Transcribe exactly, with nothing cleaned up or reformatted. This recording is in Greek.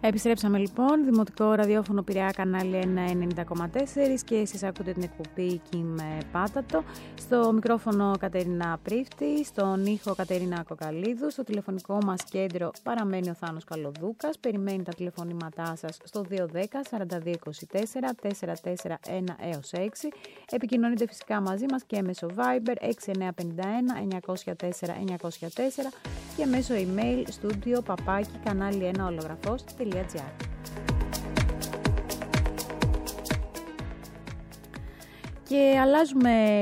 Επιστρέψαμε λοιπόν, Δημοτικό Ραδιόφωνο Πειραιά, κανάλι ένα ενενήντα κόμμα τέσσερα και εσείς ακούτε την εκπομπή Κιμ Πάτατο. Στο μικρόφωνο Κατερίνα Πρίφτη, στον ήχο Κατερίνα Κοκαλίδου, στο τηλεφωνικό μας κέντρο παραμένει ο Θάνος Καλοδούκας. Περιμένει τα τηλεφωνήματά σας στο δύο ένα μηδέν σαράντα δύο είκοσι τέσσερα τέσσερα τέσσερα ένα έως έξι. Επικοινωνείτε φυσικά μαζί μας και μέσω Viber έξι εννιά πέντε ένα εννιακόσια τέσσερα εννιακόσια τέσσερα και μέσω email studio παπάκι κανάλι ένα ολογραφός τελεία τζι άρ. Και αλλάζουμε